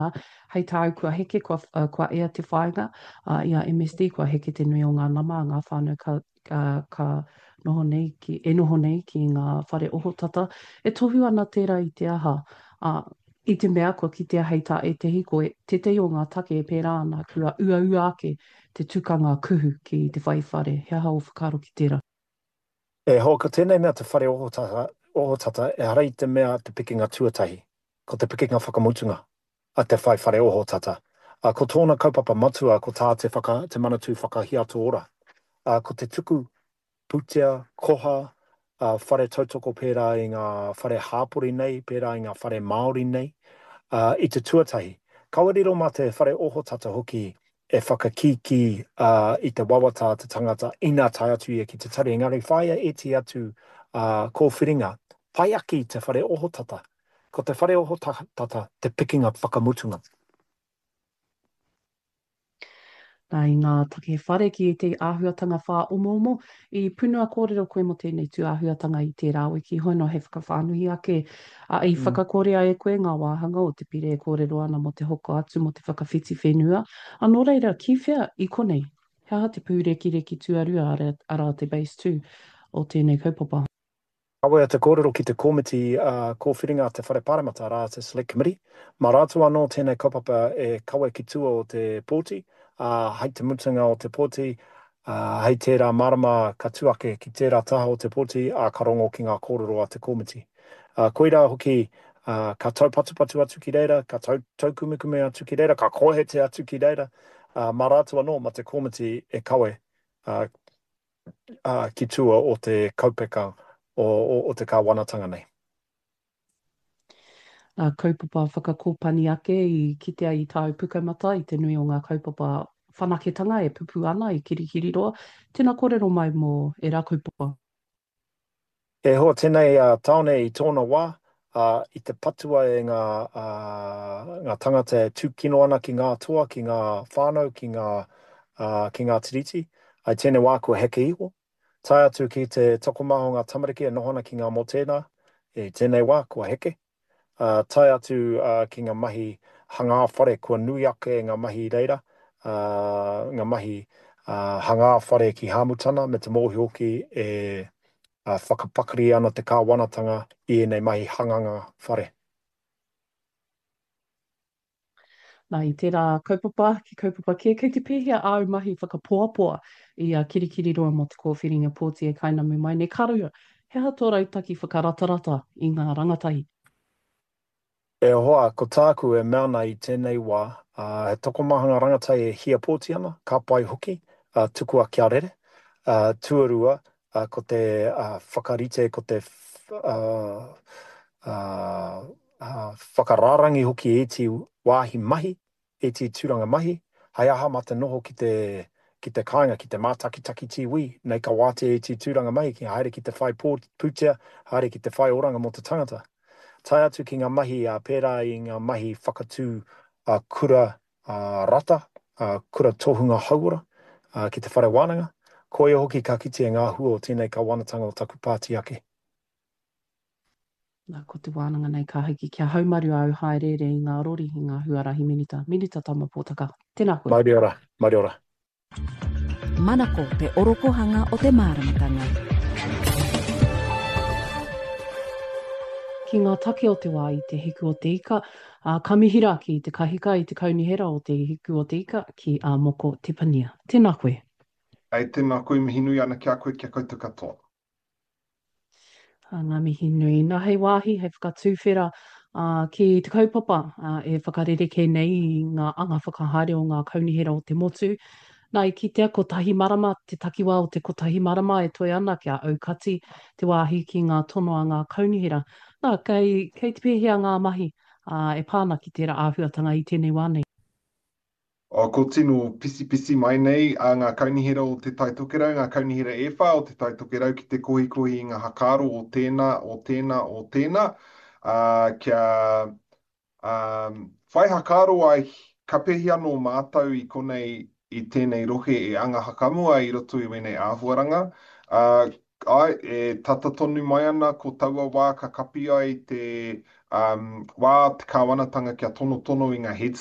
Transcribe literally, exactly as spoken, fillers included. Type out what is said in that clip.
hei tāu kua heke kua, uh, kua ea te whainga, uh, ia M S D kua heke te nui o ngā nama, ngā whānau ka, ka, ka noho nei ki, e noho nei ki ngā whare oho tata. E tohu ana tērā i te aha, uh, i te mea kua ki te hei tā e te hiko, e te te o ngā take e pērā ana, kua ua ua ake te tukanga kuhu ki te whai whare. He aha o whakaro ki tērā. E hoka tēnei mea te whare oho tata, oho tata e hara i te mea te pikinga tuatahi, ko te pikinga whakamutunga a te whai whare oho tata. A ko tōna kaupapa matua ko tā te, whaka, te manatū whakahiato ora. A ko te tuku, putea, koha, a whare tautoko pērā i ngā whare hāpori nei, pērā i ngā whare Māori nei, a, i te tuatahi. Kawariro mā te whare oho tata hoki e whakakiki uh, i te wawata te tangata ina tai atu ia ki te tari. Engari, whaia e ti atu uh, kōwhiringa, pai aki te whare oho tata. Ko te whare oho tata, te pikinga whakamutunga. Nā i ngā take whare ki te āhuatanga whā omo omo, i punua kōrero koe mo tēnei tū āhuatanga i te rāwe ki hono he whakawhānuhi ake. A i Mm. whakakorea e koe ngā wāhanga o te pire e kōrero ana mo te hoko atu mo te whakawhiti whenua. Anō reira, ki whea i konei, he aha te pūreki reki tuarua ara, ara te base tū o tēnei kaupapa. Awe te kōrero ki te komiti uh, kōwhiringa te whare paramata rā te select committee. Mā rātua anō tēnei kaupapa e kawe ki tua o te pōti, uh, hei te mutunga o te pōti, uh, hei tērā marama ka tuake ki tērā taha o te pōti, a ka rongo ki ngā kōrero a te komiti. Uh, koira hoki, uh, ka tau patupatu atu ki reira, ka tau, tau kumekume atu ki reira, ka kohete atu ki reira. Uh, mā rātua anō, ma te komiti e kawe uh, uh, ki tua o te kaupeka o, o, o te kāwanatanga nei. Nā kaupapa whakakōpani ake i kitea i tāu pukamata i te nui o ngā kaupapa whanaketanga e pupu ana i kirikiri roa. Tēnā kōrero mai mō e rā kaupapa. E hoa tēnei uh, taone i tōna wā, uh, i te patua e ngā, uh, ngā tangata e tūkino ana ki ngā toa, ki ngā whānau, ki ngā, uh, ki ngā tiriti, ai tēnei wā kua heke iho. Tai atu ki te tokomaho ngā tamariki e nohona ki ngā motena, e tēnei wā kua heke. Uh, tai atu uh, ki ngā mahi hangā whare kua nui ake ngā mahi reira, uh, ngā mahi uh, hangā whare ki Hāmutana, me te mōhi hoki e uh, whakapakari ana te kāwanatanga i enei mahi hanganga whare. Nā i tērā kaupapa, ki kaupapa kia, kei te pēhea au mahi whakapoapoa i a kirikiri roa mo te kōwhiringa pōti e kainamu mai. Ne karua, he hatora i taki whakaratarata i ngā rangatahi. E hoa, ko tāku e meana i tēnei wā, uh, he tokomahanga rangatai e hia pōti ana, ka pai hoki, uh, tukua kia rere, uh, tuarua, uh, ko te uh, whakarite, ko te uh, uh, uh, whakararangi hoki e ti wāhi mahi, e ti tūranga mahi, hai aha ma te noho ki te, ki te kāinga, ki te mātakitaki tiwi, nei ka wāte e ti tūranga mahi, ki haere ki te whai pūtea, haere ki te whai oranga mo te tangata. Tai atu ki ngā mahi a uh, pērā i ngā mahi whakatū a uh, kura uh, rata, uh, kura tohunga haura uh, ki te whare wānanga. Ko ia hoki ka kite ngā hua o tēnei ka wanatanga o taku pāti ake. Nā ko te wānanga nei ka hiki kia haumaru au haerere i ngā rori i ngā huarahi minita. Minita tama pōtaka. Tēnā koe. Mauri ora, mauri ora. Manako te oropohanga o te māramatanga. Ki ngā take o te wā i te hiku o te ika, uh, kamihira ki te kahika i te kaunihera o te hiku o te ika ki a uh, Moko Tipania. Tēnā koe. Ai tēnā koe mihinui ana kia koe kia koutou katoa. Uh, ngā mihinui. Nā hei wāhi, hei whakatūwhera uh, ki te kaupapa uh, e whakarereke nei i ngā anga whakahaere o ngā kaunihera o te motu. Nā i kitea ko tahi marama, te takiwā o te ko tahi marama e toi ana kia aukati te wāhi ki ngā tono a ngā kaunihera. Nā, kei, kei te pēhea ngā mahi uh, e pāna ki tērā āhuatanga i tēnei wānei. O, ko tino pisi pisi mai nei a ngā kaunihera o te taitokerau, ngā kaunihera e whā o te taitokerau ki te kohi kohi i ngā hakaro o tēnā, o tēnā, o tēnā. Uh, kia um, whai hakaro ai ka pehi anō mātau i konei i tēnei rohe e anga hakamua i roto i wenei āhuaranga. Uh, ai, e tata tonu mai ana ko taua wā ka kapi ai te um, wā te kāwanatanga kia tono tono i ngā head